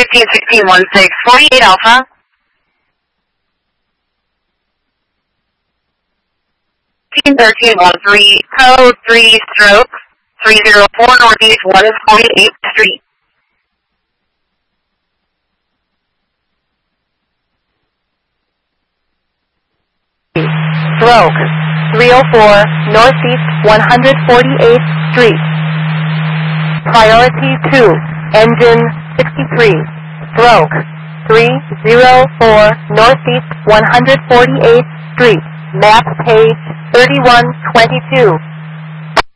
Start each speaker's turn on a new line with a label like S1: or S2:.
S1: 1516 48 Alpha. 1313 code 3 stroke 304 Northeast 148th Street.
S2: Stroke 304 Northeast 148th Street. Priority 2, engine 63. Stroke 304 Northeast 148th Street. Map page 3122.